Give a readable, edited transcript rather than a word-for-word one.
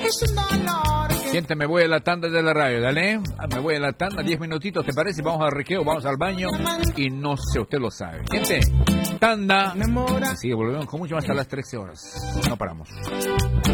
Gente, me voy a la tanda de la radio, dale. Me voy a la tanda, 10 minutitos, ¿te parece? Vamos al recreo, vamos al baño y no sé, usted lo sabe. Gente, tanda. Así que volvemos con mucho más a las 13 horas. No paramos.